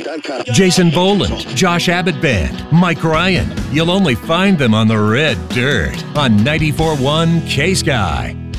KSKY.com. Jason Boland, Josh Abbott Band, Mike Ryan. You'll only find them on the red dirt on 94.1 K-Sky.